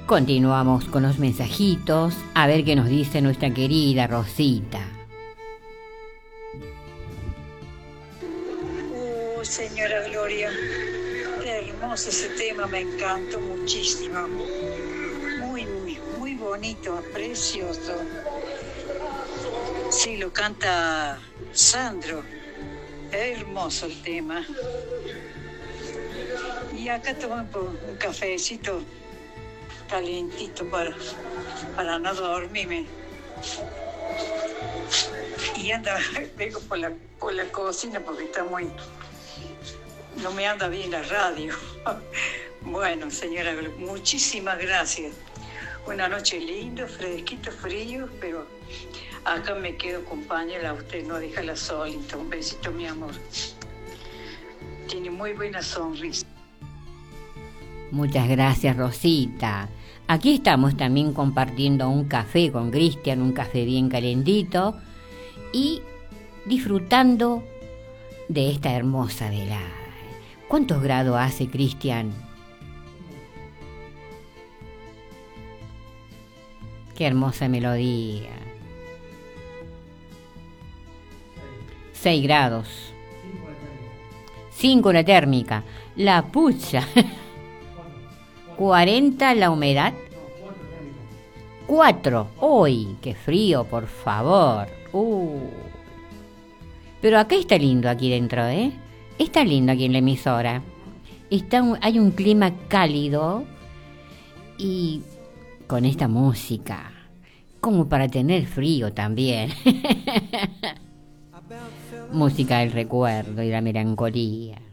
Continuamos con los mensajitos, a ver qué nos dice nuestra querida Rosita. Señora Gloria, qué hermoso ese tema, me encantó muchísimo. Muy bonito, precioso. Sí, lo canta Sandro. Hermoso el tema. Y acá tomo un cafecito calientito para no dormirme. Y vengo por la cocina porque está no me anda bien la radio. Bueno, señora, muchísimas gracias. Una noche linda, fresquito, frío, pero acá me quedo compañera, usted no déjala solita. Un besito, mi amor. Tiene muy buena sonrisa. Muchas gracias, Rosita. Aquí estamos también compartiendo un café con Cristian, un café bien calentito y disfrutando de esta hermosa velada. ¿Cuántos grados hace, Cristian? Qué hermosa melodía. 6 grados. 5 la térmica. La pucha. 40 la humedad. 4. ¡Uy! ¡Qué frío, por favor! Pero acá está lindo aquí dentro, ¿eh? Está lindo aquí en la emisora. Hay un clima cálido y con esta música, como para tener frío también. Música del recuerdo y la melancolía.